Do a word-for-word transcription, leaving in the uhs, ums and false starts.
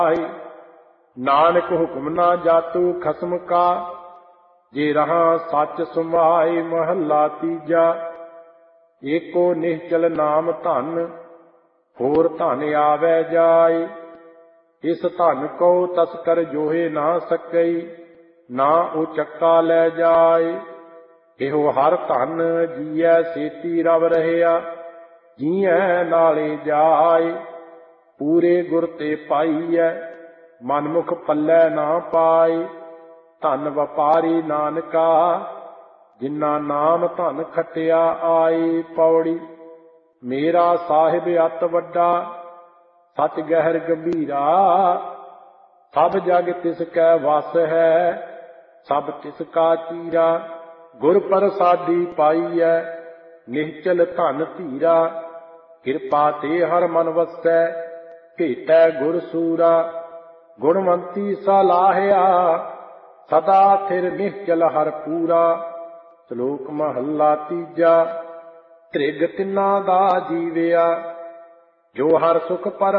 ਨਾਨਕ ਹੁਕਮ ਨਾ ਜਾਤੂ ਖਸਮ ਕਾ, ਜੇ ਰਹਾ ਸੱਚ ਸੁਭਾਏ। ਮਹੱਲਾ ਤੀਜਾ। ਏਕੋ ਨਿਹਚਲ ਨਾਮ ਧਨ, ਹੋਰ ਧਨ ਆਵੈ ਜਾਏ। ਇਸ ਧਨ ਕੋ ਤਸਕਰ ਜੋਹੇ ਨਾ ਸਕਈ, ਨਾ ਉਹ ਚੱਕਾ ਲੈ ਜਾਏ। ਇਹੋ ਹਰ ਧਨ ਜੀਐ ਸੇਤੀ ਰਵ ਰਹਿਆ, ਜੀਐ ਨਾਲੇ ਜਾਏ। ਪੂਰੇ ਗੁਰ ਤੇ ਪਾਈਐ, ਮਨਮੁਖ ਪੱਲੇ ਨਾ ਪਾਏ। ਧਨ ਵਪਾਰੀ ਨਾਨਕਾ, ਜਿਨਾ ਨਾਮ ਧਨ ਖਟਿਆ ਆਏ। ਪੌੜੀ। ਮੇਰਾ ਸਾਹਿਬ ਅਤ ਵੱਡਾ, ਸਚ ਗਹਿਰ ਗੰਭੀਰਾ। ਸਭ ਜਗ ਤਿਸ ਕੈ ਵਸ ਹੈ, ਸਭ ਤਿਸ ਕਾ ਚੀਰਾ। ਗੁਰ ਪ੍ਰਸਾਦੀ ਪਾਈਐ, ਨਿਹਚਲ ਧਨ ਧੀਰਾ। ਕਿਰਪਾ ਤੇ ਹਰ ਮਨ ਵਸੈ, ਭੇਟੈ ਗੁਰ ਸੂਰਾ। ਗੁਣਵੰਤੀ ਸਲਾਹਿਆ, ਸਦਾ ਥਿਰ ਨਿਹਚਲ ਹਰ ਪੂਰਾ। ਸ਼ਲੋਕ ਮਹੱਲਾ ਤੀਜਾ। ਤ੍ਰਿਗ ਤਿੰਨਾ ਦਾ ਜੀਵਿਆ, ਜੋ ਹਰ ਸੁਖ ਪਰ